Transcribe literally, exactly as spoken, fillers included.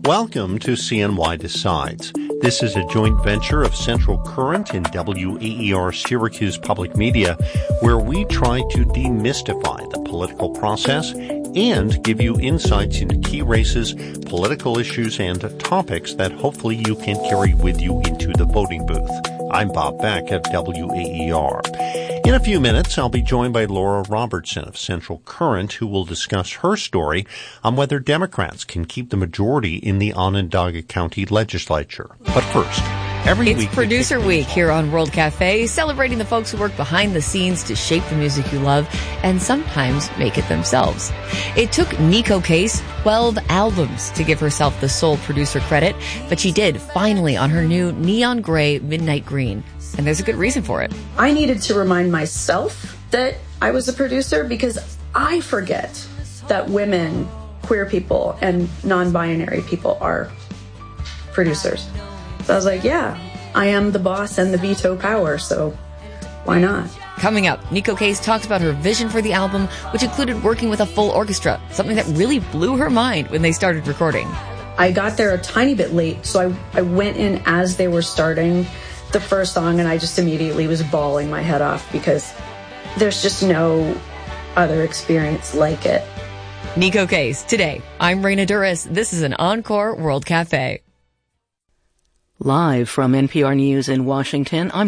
Welcome to C N Y Decides. This is a joint venture of Central Current and W A E R Syracuse Public Media, where we try to demystify the political process and give you insights into key races, political issues, and topics that hopefully you can carry with you into the voting booth. I'm Bob Beck of W A E R. In a few minutes, I'll be joined by Laura Robertson of Central Current, who will discuss her story on whether Democrats can keep the majority in the Onondaga County Legislature. But first, every it's week... It's Producer Week here on World Cafe, celebrating the folks who work behind the scenes to shape the music you love and sometimes make it themselves. It took Neko Case twelve albums to give herself the sole producer credit, but she did finally on her new Neon Gray Midnight Green. And there's a good reason for it. I needed to remind myself that I was a producer because I forget that women, queer people, and non-binary people are producers. So I was like, yeah, I am the boss and the veto power, so why not? Coming up, Neko Case talks about her vision for the album, which included working with a full orchestra, something that really blew her mind when they started recording. I got there a tiny bit late, so I, I went in as they were starting the first song, and I just immediately was bawling my head off because there's just no other experience like it. Neko Case, today. I'm Raina Duras. This is an Encore World Cafe. Live from N P R News in Washington, I'm